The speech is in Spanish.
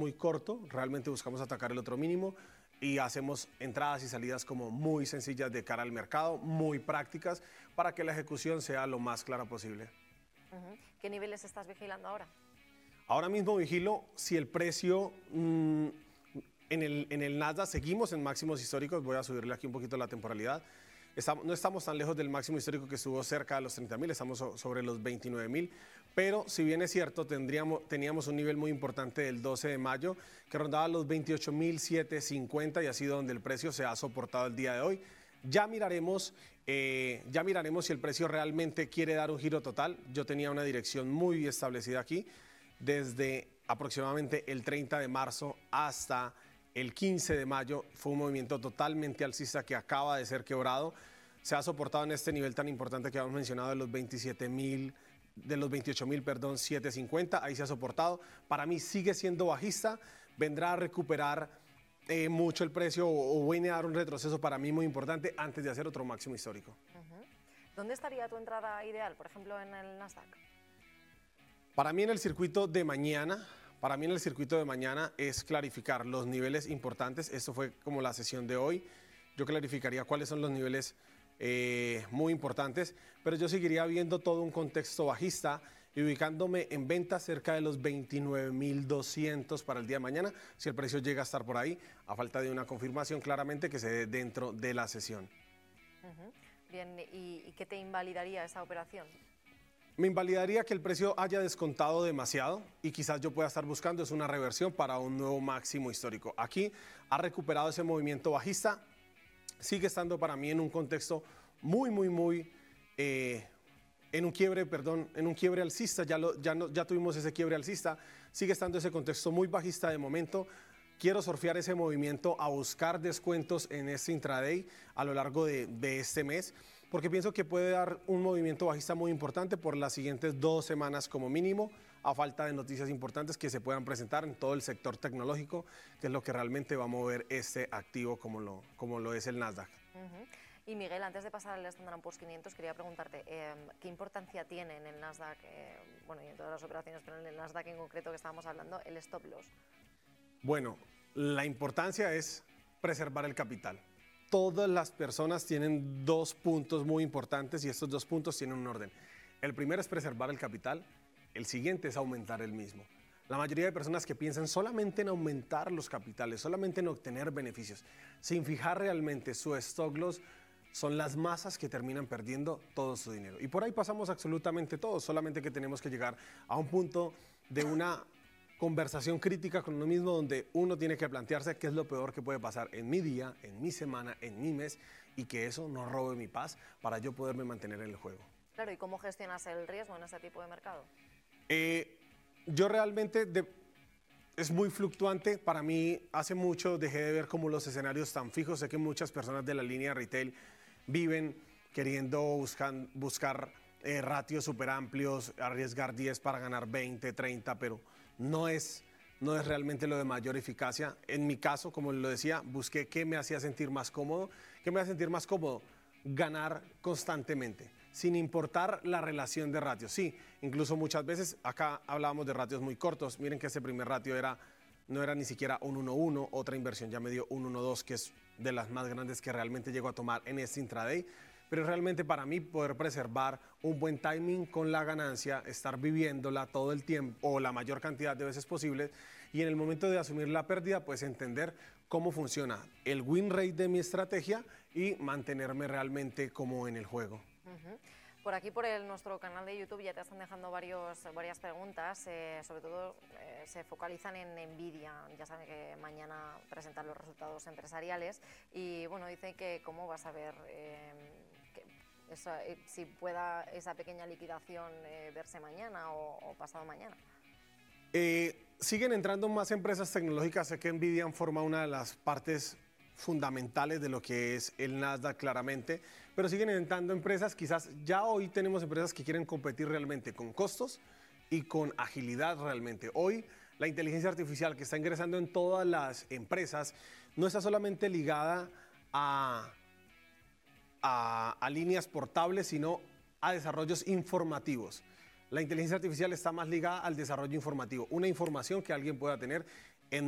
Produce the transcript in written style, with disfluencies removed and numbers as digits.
muy corto, realmente buscamos atacar el otro mínimo y hacemos entradas y salidas como muy sencillas de cara al mercado, muy prácticas, para que la ejecución sea lo más clara posible. ¿Qué niveles estás vigilando ahora? Ahora mismo vigilo si el precio en el Nasdaq seguimos en máximos históricos. Voy a subirle aquí un poquito la temporalidad. No estamos tan lejos del máximo histórico que estuvo cerca de los 30.000, estamos sobre los 29.000, pero si bien es cierto, teníamos un nivel muy importante del 12 de mayo que rondaba los 28.750 y ha sido donde el precio se ha soportado el día de hoy. Ya miraremos si el precio realmente quiere dar un giro total. Yo tenía una dirección muy establecida aquí, desde aproximadamente el 30 de marzo hasta el 15 de mayo. Fue un movimiento totalmente alcista que acaba de ser quebrado. Se ha soportado en este nivel tan importante que habíamos mencionado de los 28.750. Ahí se ha soportado. Para mí sigue siendo bajista. Vendrá a recuperar mucho el precio o viene a dar un retroceso para mí muy importante antes de hacer otro máximo histórico. ¿Dónde estaría tu entrada ideal, por ejemplo, en el Nasdaq? Para mí en el circuito de mañana, es clarificar los niveles importantes. Esto fue como la sesión de hoy. Yo clarificaría cuáles son los niveles muy importantes, pero yo seguiría viendo todo un contexto bajista y ubicándome en ventas cerca de los 29.200 para el día de mañana, si el precio llega a estar por ahí, a falta de una confirmación claramente que se dé dentro de la sesión. Bien, ¿y qué te invalidaría esa operación? Me invalidaría que el precio haya descontado demasiado y quizás yo pueda estar buscando es una reversión para un nuevo máximo histórico. Aquí ha recuperado ese movimiento bajista, sigue estando para mí en un contexto en un quiebre alcista. Ya tuvimos ese quiebre alcista, sigue estando ese contexto muy bajista de momento. Quiero surfear ese movimiento a buscar descuentos en este intraday a lo largo de este mes, porque pienso que puede dar un movimiento bajista muy importante por las siguientes 2 semanas como mínimo, a falta de noticias importantes que se puedan presentar en todo el sector tecnológico, que es lo que realmente va a mover este activo como lo es el Nasdaq. Y Miguel, antes de pasar al Standard & Poor's 500, quería preguntarte, ¿qué importancia tiene en el Nasdaq, bueno, y en todas las operaciones, pero en el Nasdaq en concreto que estábamos hablando, el stop loss? Bueno, la importancia es preservar el capital. Todas las personas tienen 2 puntos muy importantes y estos 2 puntos tienen un orden. El primero es preservar el capital, el siguiente es aumentar el mismo. La mayoría de personas que piensan solamente en aumentar los capitales, solamente en obtener beneficios, sin fijar realmente su stop loss, son las masas que terminan perdiendo todo su dinero. Y por ahí pasamos absolutamente todos, solamente que tenemos que llegar a un punto de una conversación crítica con uno mismo donde uno tiene que plantearse qué es lo peor que puede pasar en mi día, en mi semana, en mi mes y que eso no robe mi paz para yo poderme mantener en el juego. Claro, ¿y cómo gestionas el riesgo en ese tipo de mercado? Yo realmente es muy fluctuante. Para mí hace mucho dejé de ver como los escenarios tan fijos. Sé que muchas personas de la línea retail viven queriendo buscar ratios súper amplios, arriesgar 10 para ganar 20, 30, pero no es realmente lo de mayor eficacia. En mi caso, como lo decía, busqué qué me hacía sentir más cómodo. ¿Qué me hacía sentir más cómodo? Ganar constantemente, sin importar la relación de ratios. Sí, incluso muchas veces acá hablábamos de ratios muy cortos. Miren que ese primer ratio no era ni siquiera un 1-1, otra inversión ya me dio un 1-2, que es de las más grandes que realmente llego a tomar en este intraday. Pero realmente para mí poder preservar un buen timing con la ganancia, estar viviéndola todo el tiempo o la mayor cantidad de veces posible y en el momento de asumir la pérdida, pues entender cómo funciona el win rate de mi estrategia y mantenerme realmente como en el juego. Por aquí, por nuestro canal de YouTube, ya te están dejando varias preguntas, sobre todo se focalizan en Nvidia. Ya saben que mañana presentan los resultados empresariales y bueno, dicen que cómo vas a ver si pueda esa pequeña liquidación verse mañana o pasado mañana. Siguen entrando más empresas tecnológicas. Sé que Nvidia forma una de las partes fundamentales de lo que es el Nasdaq claramente, pero siguen entrando empresas. Quizás ya hoy tenemos empresas que quieren competir realmente con costos y con agilidad realmente. Hoy la inteligencia artificial que está ingresando en todas las empresas no está solamente ligada a líneas portables, sino a desarrollos informativos. La inteligencia artificial está más ligada al desarrollo informativo, una información que alguien pueda tener